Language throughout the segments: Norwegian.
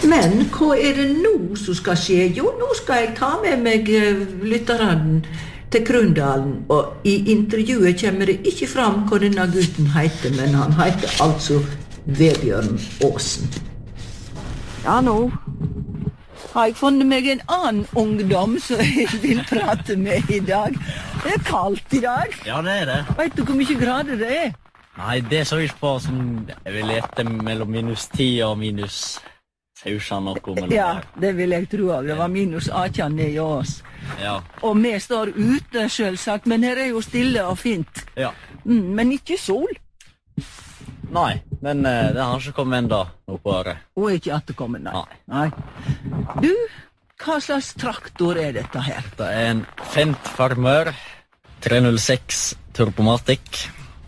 Men hva det nå som skal skje? Jo, nå skal jeg ta med meg lytteren til Krundalen, og i intervjuet kommer det ikke fram hva denne gutten heter, men han heter altså Vebjørn Aasen. Ja, nå har jeg funnet meg en annen ungdom som jeg vil prate med i dag. Det kaldt i dag. Ja, det det. Vet du hvor mye grader det er? Nei, det så jeg ikke på som jeg vil lete mellom -10 og minus 16 og noe mellom Ja, der. det vil jeg tro av. Det var minus 18 nede i oss. Ja. Og vi står ute, selvsagt, men her er jo stille og fint. Ja. Men ikke sol. Nei, men det har ikke kommet enda noe på året. Og ikke atterkommet, nei. Nei. Du, hva slags traktor er dette her? Det en Fendt Farmer 306 Turbomatic.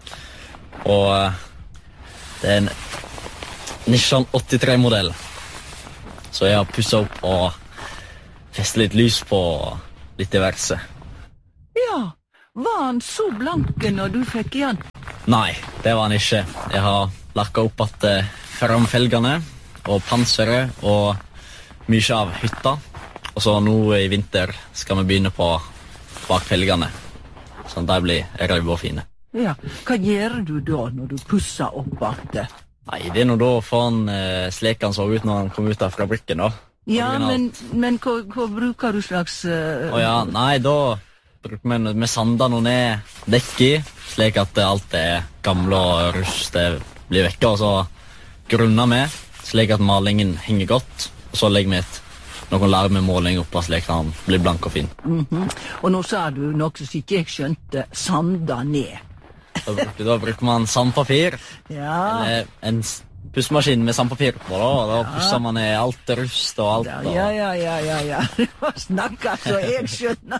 Og det en Nissan 83-modell. Så jeg har pusset opp og festet litt lys på litt diverse. Ja, var han så blanke når du fikk igjen? Nei, det var han ikke. Jeg har lakket opp at framfelgene og panseret og mye av hytta. Og så nå i vinter skal vi begynne på bakfelgene, sånn at de blir røde og fine. Ja, hva gjør du da når du pusser opp at det? Nei, det nå da for han slik han så ut når han kom ut av fabrikken da. Ja, men hva bruker du slags... Ja, nei, da bruker vi sander noe ned dekk i, slik at alt det gamle og rust det blir vekke, og så grunner vi, slik at malingen henger godt, og så legger vi noen larmemåling opp, slik at han blir blank og fin. Og nå sa du noe som ikke jeg skjønte, sander ned. Da bruker man sandpapir, Ja. eller en pussemaskin med sandpapir på, da pusser man ned alt rust og alt. Ja. Det var snakket så jeg skjønner.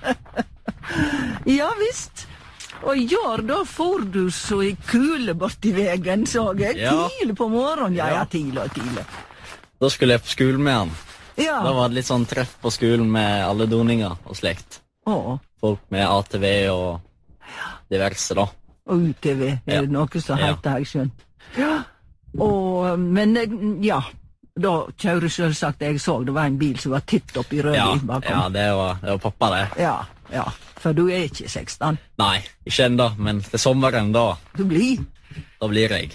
Ja, visst. Og i år da får du så i kule bort i vegen, så jeg. Ja. Tidlig på morgenen, ja, Ja. tidlig. Da skulle jeg på skolen med han. Ja. Da var det litt sånn treff på skolen med alle doninger og slekt. Å, Folk med ATV og diverse da. og UTV, Ja. det noe som Ja. heter, har jeg skjønt. Ja. Og, men, ja, da kjører selvsagt, jeg så, det var en bil som var titt opp i rød bakom. Ja, det var pappa det. Ja, for du er ikke 16. Nei, ikke enda, men til sommeren da Du blir. blir jeg.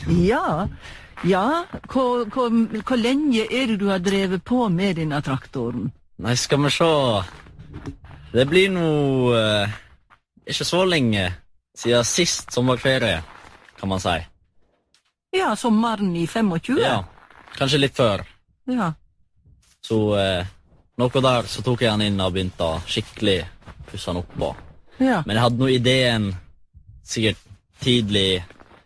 Ja, hvor lenge er det du har drevet på med denne traktoren? Nei, skal vi se. Det blir noe ikke så lenge siden sist sommerferie, kan man si. Ja, sommeren i 25? Ja, kanskje litt før. Ja. Så noe der så tok jeg han inn og begynte å skikkelig pusse han opp på. Ja. Men jeg hadde noe ideen sikkert tidlig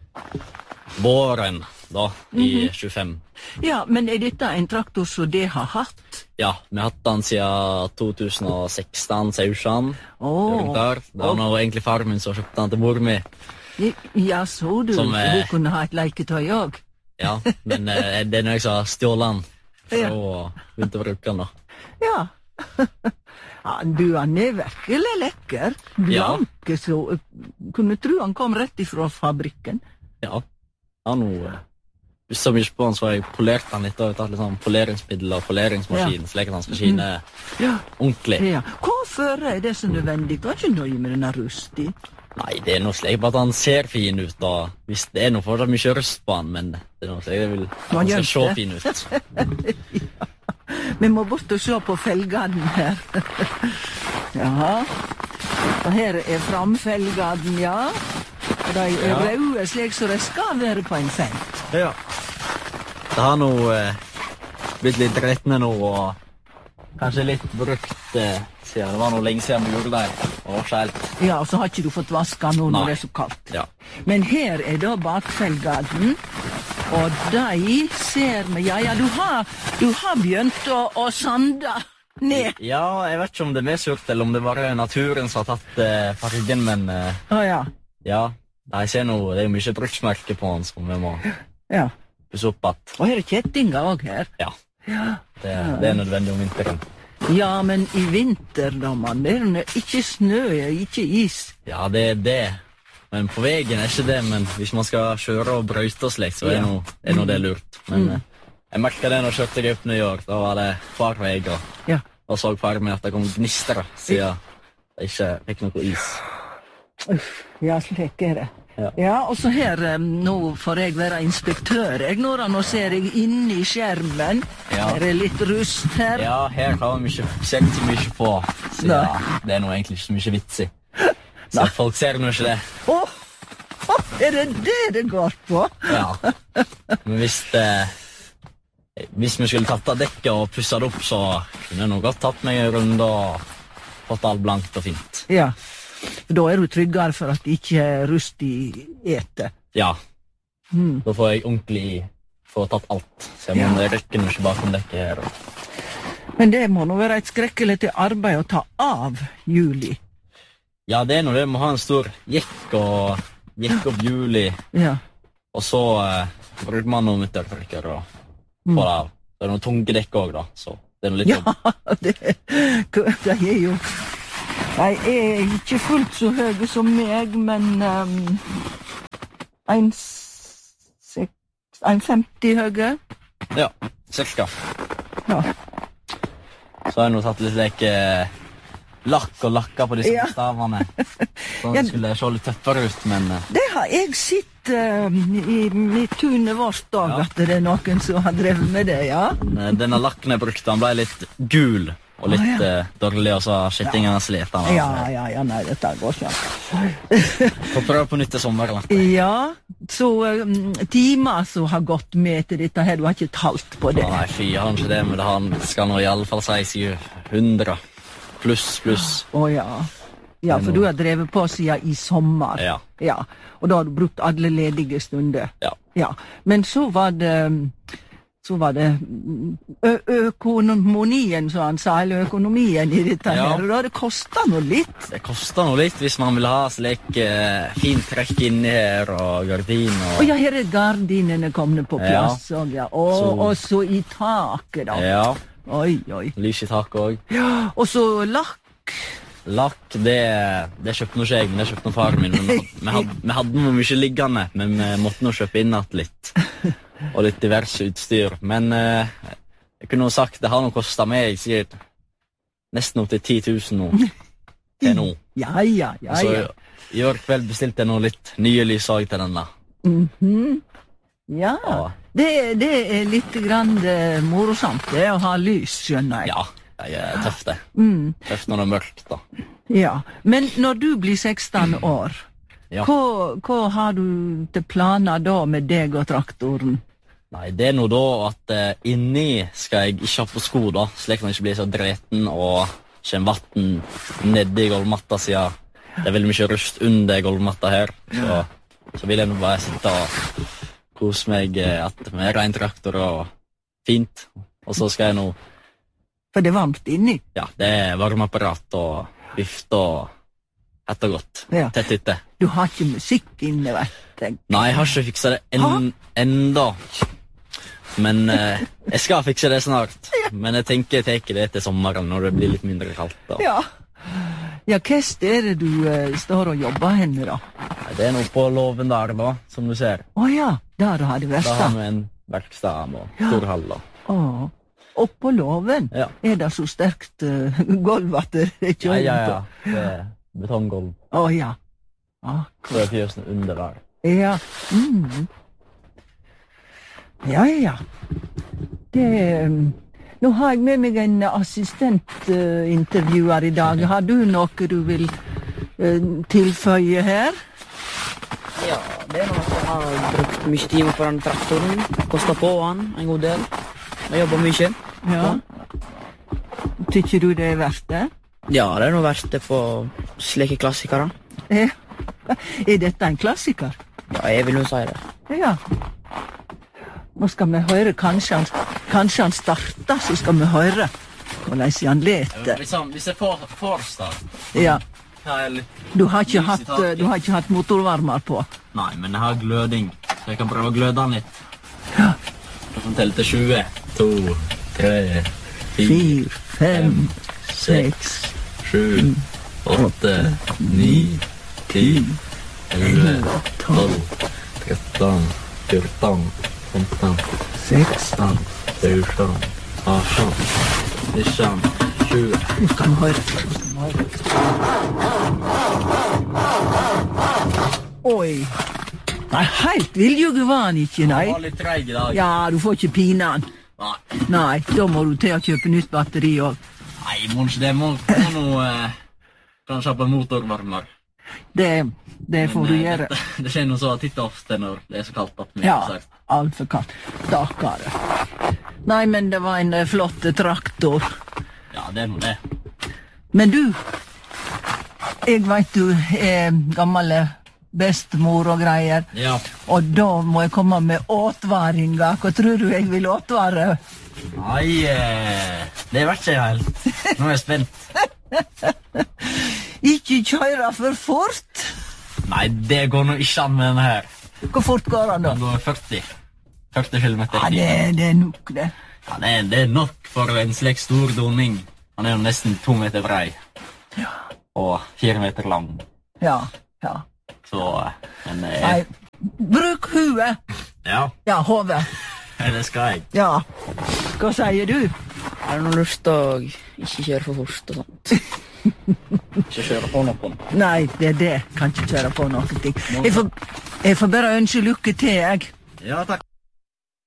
våren da, i 25. Ja, men er dette en traktor som det har hatt? Ja, vi har hatt den siden 2016, Sausjan. Åh. Der. Det var nå egentlig far min som kjøpte den til mor mi. Ja, så du, Som, hun kunne ha et leketøy også? Ja, men det er noe jeg som har stjålet den Ja. og begynte å bruke den da. Ja. Ja, du, han er virkelig lekker. Ja. Blanke, så kunne tro han kom rett ifra fabrikken. Ja, han nå så mye på han, så har jeg polert den litt og tatt litt sånn poleringsmiddel og poleringsmaskin, slik at han skal skine Ja. ordentlig. Ja. Hvorfor er det så nødvendig? Du er ikke nøye med denne rust i. Nei, det er noe slik på at han ser fin ut, da. Hvis det er noe fortsatt mye rust på han, men det er noe slik jeg vil at han skal se gjør det. fin ut. Vi må bort og se på felgene her. Ja. Og her er framfelgene, ja. Og de er Ja. røde, slik som de skal være på en Fendt. Ja. Det har nå blitt litt rettende nå, og kanskje litt brukt siden det var noe lenge siden vi gjorde det. Og ikke helt. Ja, og så har ikke du fått vaska nå når Nei. det er så kaldt. Ja. Men her er da bakfelgene, og de ser vi. Ja, du har begynt å sande ned. Ja, jeg vet ikke om det er mer surt, eller om det bare er naturen som har tatt fargen, men Å ja. ja. Jeg ser nå, det er jo mye bruksmerke på han som vi må Ja. pusse opp at. Og her er kjettinger òg her. Ja, Ja. det er nødvendig om vinteren. Ja, men i vinter, da, mann, det er det ikke snø, ikke is. Ja, det er det. Men på veien er ikke det, men hvis man skal kjøre og brøyte og slikt, så er nå det lurt. Men Jeg merket det når jeg kjørte jeg opp New York. Da var det hver vei, og så far meg at det kom gnister, siden jeg ikke fikk noe is. Ja, slik det. Ja, og så her, nå får jeg være inspektør. Nå ser jeg inne i skjermen. Her litt rust her. Ja, her har vi ikke sett så mye på, siden det nå egentlig ikke så mye vits i. Så folk ser nå ikke det. Er det går på? Ja, men hvis vi skulle tatt av dekket og pusset det opp, så kunne jeg nok godt tatt meg en runde og fått alt blankt og fint. Ja, for da du tryggere for at det ikke er rust i etet. Ja, da får jeg ordentlig få tatt alt, så jeg må rekke noe ikke bakom dekket her. Men det må nå være et skrekkelig til arbeid å ta av Juli. Ja, det er nå det. Vi må ha en stor jekk opp Juli, og så bruker man noen muttertrykker og på det av. Det er noen tunge dekk også, da, så det er noe litt jobb. Ja, det er jo... Jeg er ikke fullt så høy som meg, men 1,50 høy. Ja, cirka. Ja. Så har jeg nå tatt litt lakk og lakka på disse stavene. Så det skulle se litt tøffere ut, men... Det har jeg sett i tunet vårt dag, at det er noen som har drevet med det, Denne lakken jeg brukte, han ble litt gul og litt dårlig, og så har skittingene slet han. Ja, nei, dette går ikke. Får prøve på nytt til sommeren. Ja, så timer som har gått med til dette her, du har ikke talt på det. Nei, fy, han ikke det, men det skal nå i alle fall si 700. Pluss. Ja, for du har drevet på siden i sommer. Ja. Og da har du brukt alle ledige stunder. Ja. Men så var det økonomien, så han sa, eller økonomien i dette her, og da det kostet noe litt. Det kostet noe litt hvis man vil ha slik fint trekk inni her, og gardin. Ja, her er gardinene kommet på plass, og så i taket da. Ja. Oi. Lys i taket også. Ja, og så lakk. Lakk, det kjøpte noe ikke jeg, men det kjøpte noe faren min. Vi hadde noe mye liggende, men vi måtte nå kjøpe inn litt. Og litt diverse utstyr. Men jeg kunne jo sagt, det har noe kostet meg, sikkert nesten opp til 10 000 nå. Til nå. Ja. Så i år kveld bestilte jeg noe litt nye lysag til denne. Ja, det er litt grann morosamt det å ha lys, skjønner jeg. Ja, det er tøft det. Tøft når det er mørkt da. Ja, men når du blir 16 år, hva har du til planer da med deg og traktoren? Nei, det er nå da at inni skal jeg ikke ha på sko da, slik at man ikke blir så dreten og kommer vatten nede i gulvmatta siden. Det er veldig mye rust under gulvmatta her, så vil jeg nå bare sitte og kose meg med ren traktor og fint. Og så skal jeg nå... For det er varmt inni? Ja, det er varmeapparat og vift og hett og godt. Tett ute. Du har ikke musikk inne, vet jeg. Nei, jeg har ikke fikset det enda. Men jeg skal fikse det snart. Men jeg tenker jeg tar det til sommeren når det blir litt mindre kaldt da. Ja, hva er det du står og jobber henne da? Det er noe på låven der da, som du ser. Ja, der har det vært da. Da har vi en verkstad og stor hall da. Og på låven er det så sterkt gulv at det er ikke Ja, det er betonggulv. Ja. Så er fjøsene under der. Ja. Ja. Nå har jeg med meg en assistentintervjuer i dag. Har du noe du vil tilføye her? Ja, det er noe at jeg har brukt mye timer på den traktoren. Kostet på han en god del. Jeg jobber mye. Ja. Tykker du det er verdt det? Ja, det er noe verdt det på slike klassikere. Er dette en klassiker? Ja, jeg vil jo si det. Ja. Nå skal vi høre, kanskje han starter, så skal vi høre hvordan han leter. Hvis jeg får start. Ja. Du har ikke hatt motorvarmer på? Nei, men jeg har gløding, så jeg kan prøve å gløde den litt. Ja. Jeg kan telle til 20. 2, 3, 4, 5, 6, 7, 8, 9, 10, 11, 12, 13, 14, 15, 16, 14, 18, 19, 20. Nå skal vi høre. Oi. Nei, helt viljuge var han ikke, nei. Han var litt treig i dag. Ja, du får ikke pine han. Nei. Nei, da må du til å kjøpe nytt batteri også. Nei, Mons, det må noe... Kanskje ha på motorvarmer. Det får du gjøre. Det skjer noe så titt ofte når det er så kaldt at vi Ja, har sagt. alt for kaldt. Stakkare. Nei, men det var en flott traktor. Ja, det er noe det. Men du, jeg vet du er gammel bestemor og greier, Ja. og da må jeg komme med åtvaringa. Hva tror du jeg vil åtvare? Nei, det vet ikke jeg helt. Nå er jeg spent. Ikke kjøre for fort. Nei, det går nå ikke an med denne her. Hvor fort går han da? Den går 40. 40 kilometer Ja, i timen. det er nok det. Ja, det er nok for en slik stor doning. Han er jo nesten 2 meter brei. Og 4 meter lang. Ja. Så, men Nei, bruk huet. Ja, Ja, hodet. det skal jeg. Ja. Hva sier du? Har du noe lyst til å ikke kjøre for fort og sånt? Ikke kjøre på noen. Nei, det er det. Kan ikke kjøre på noen ting. Jeg får bare ønske lykke til, jeg. Ja, takk.